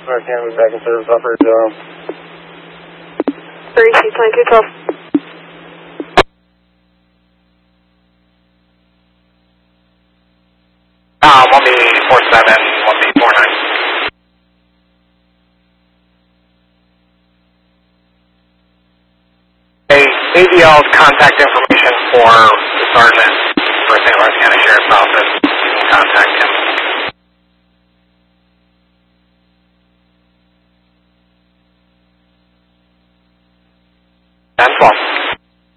North Canada back in service, operator. 322212. One B 47, 1B 49. Hey, ADL's contact information for the sergeant for St. Lawrence County Sheriff's Office. You can contact him. 10-12.